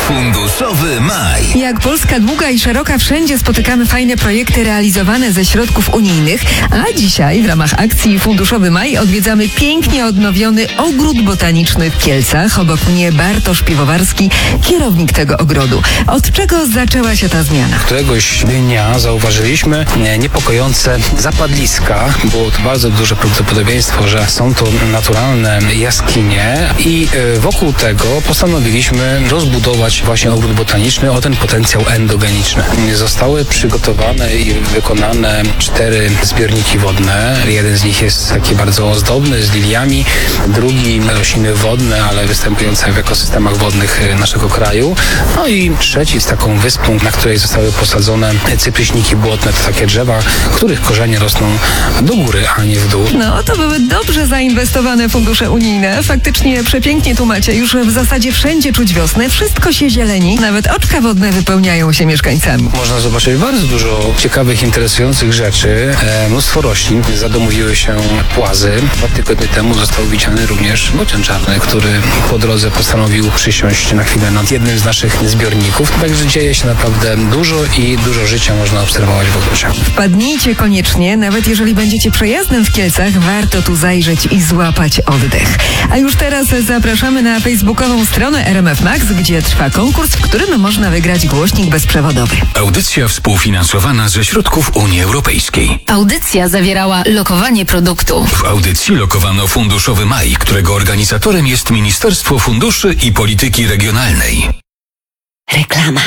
Funduszowy maj. Jak Polska długa i szeroka, wszędzie spotykamy fajne projekty realizowane ze środków unijnych, a dzisiaj w ramach akcji Funduszowy Maj odwiedzamy pięknie odnowiony ogród botaniczny w Kielcach. Obok mnie Bartosz Piwowarski, kierownik tego ogrodu. Od czego zaczęła się ta zmiana? Któregoś dnia zauważyliśmy niepokojące zapadliska. Było to bardzo duże prawdopodobieństwo, że są to naturalne jaskinie i wokół tego postanowiliśmy rozbudować właśnie ogród botaniczny o ten potencjał endogeniczny. Zostały przygotowane i wykonane 4 zbiorniki wodne. Jeden z nich jest taki bardzo ozdobny, z liliami, drugi rośliny wodne, ale występujące w ekosystemach wodnych naszego kraju. No i trzeci z taką wyspą, na której zostały posadzone cypryśniki błotne, to takie drzewa, których korzenie rosną do góry, a nie w dół. No, to były dobrze zainwestowane fundusze unijne. Faktycznie przepięknie tu macie. Już w zasadzie wszędzie czuć wiosnę. Wszystko się zieleni. Nawet oczka wodne wypełniają się mieszkańcami. Można zobaczyć bardzo dużo ciekawych, interesujących rzeczy. Mnóstwo roślin. Zadomowiły się płazy. 2 tygodnie temu został widziany również bocian czarny, który po drodze postanowił przysiąść na chwilę nad jednym z naszych zbiorników. Także dzieje się naprawdę dużo i dużo życia można obserwować w ogrodzie. Wpadnijcie koniecznie, nawet jeżeli będziecie przejazdem w Kielcach, warto tu zajrzeć i złapać oddech. A już teraz zapraszamy na facebookową stronę RMF Max, gdzie trwa konkurs, w którym można wygrać głośnik bezprzewodowy. Audycja współfinansowana ze środków Unii Europejskiej. Audycja zawierała lokowanie produktu. W audycji lokowano Funduszowy Maj, którego organizatorem jest Ministerstwo Funduszy i Polityki Regionalnej. Reklama.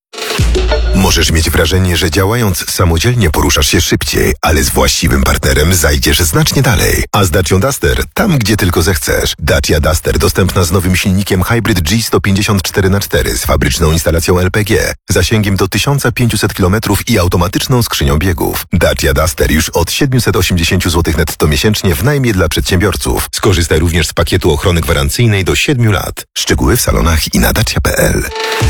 Możesz mieć wrażenie, że działając samodzielnie poruszasz się szybciej, ale z właściwym partnerem zajdziesz znacznie dalej. A z Dacią Duster tam, gdzie tylko zechcesz. Dacia Duster dostępna z nowym silnikiem Hybrid G154x4 z fabryczną instalacją LPG, zasięgiem do 1500 km i automatyczną skrzynią biegów. Dacia Duster już od 780 zł netto miesięcznie w najmie dla przedsiębiorców. Skorzystaj również z pakietu ochrony gwarancyjnej do 7 lat. Szczegóły w salonach i na dacia.pl.